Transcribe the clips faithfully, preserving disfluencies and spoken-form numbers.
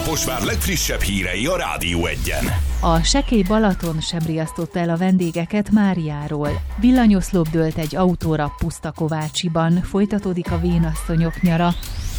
Kaposvár legfrissebb hírei a Rádió Egyen. A sekély Balaton sem riasztotta el a vendégeket Máriáról. Villanyoszlop dőlt egy autóra Pusztakovácsiban. Folytatódik a vénasszonyok nyara.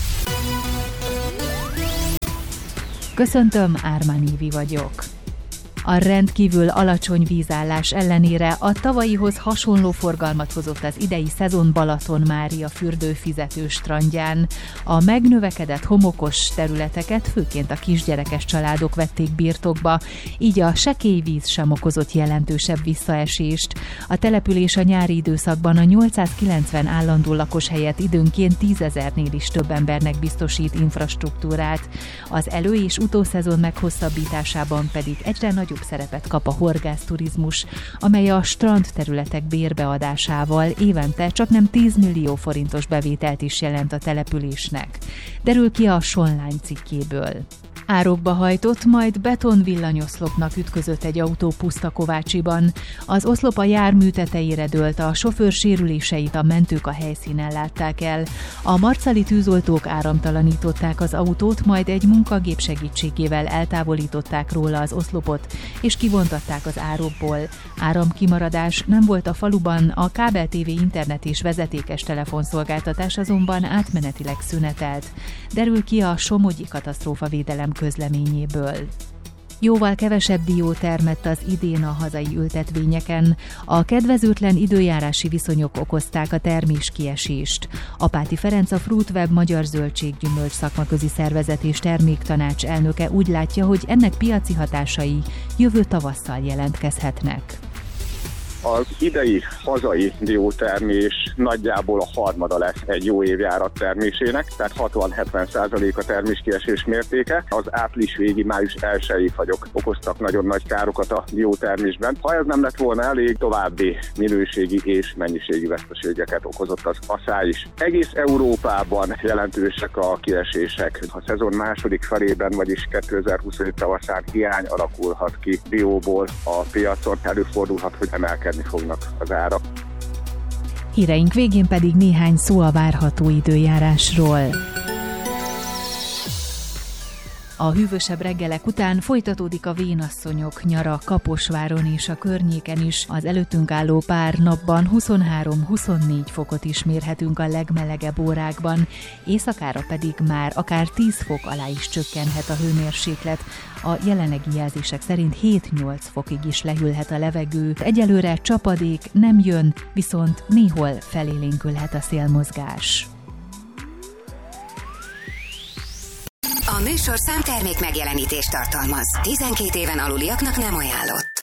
Köszöntöm, Ármán Évi vagyok. A rendkívül alacsony vízállás ellenére a tavalyihoz hasonló forgalmat hozott az idei szezon Balaton-Mária fürdőfizető strandján. A megnövekedett homokos területeket főként a kisgyerekes családok vették birtokba, így a sekély víz sem okozott jelentősebb visszaesést. A település a nyári időszakban a nyolcszázkilencven állandó lakos helyett időnként tízezernél is több embernek biztosít infrastruktúrát. Az elő- és utószezon meghosszabbításában pedig egyre nagyobb szerepet kap a horgászturizmus, amely a strandterületek bérbeadásával évente csaknem tíz millió forintos bevételt is jelent a településnek. Derül ki a Sonline cikkéből. Árokba hajtott, majd betonvillanyoszlopnak ütközött egy autó Pusztakovácsiban. Az oszlop a jármű tetejére dőlt, a sofőr sérüléseit a mentők a helyszínen látták el. A marcali tűzoltók áramtalanították az autót, majd egy munkagép segítségével eltávolították róla az oszlopot, és kivontatták az árokból. Áramkimaradás nem volt a faluban, a kábel té vé internet és vezetékes telefonszolgáltatás azonban átmenetileg szünetelt. Derül ki a Somogyi katasztrófavédelem közleményéből. Jóval kevesebb dió termett az idén a hazai ültetvényeken. A kedvezőtlen időjárási viszonyok okozták a terméskiesést. Apáti Ferenc, a Fruitweb Magyar Zöldséggyümölcs Szakmaközi Szervezet és Terméktanács elnöke úgy látja, hogy ennek piaci hatásai jövő tavasszal jelentkezhetnek. Az idei hazai diótermés nagyjából a harmada lesz egy jó évjárat termésének, tehát hatvan-hetven százalék a terméskiesés mértéke. Az április végi, május elsői fagyok okoztak nagyon nagy károkat a diótermésben. Ha ez nem lett volna elég, további minőségi és mennyiségi veszteségeket okozott az aszály is. Egész Európában jelentősek a kiesések. A szezon második felében, vagyis kétezer-huszonöt tavaszán hiány alakulhat ki dióból a piacon, előfordulhat, hogy emelkedni fognak az árak. Híreink végén pedig néhány szó a várható időjárásról. A hűvösebb reggelek után folytatódik a vénasszonyok nyara Kaposváron és a környéken is. Az előttünk álló pár napban huszonhárom-huszonnégy fokot is mérhetünk a legmelegebb órákban, éjszakára pedig már akár tíz fok alá is csökkenhet a hőmérséklet. A jelenlegi jelzések szerint hét-nyolc fokig is lehűlhet a levegő. Egyelőre csapadék nem jön, viszont néhol felélénkülhet a szélmozgás. A műsorszám termék megjelenítést tartalmaz. tizenkét éven aluliaknak nem ajánlott.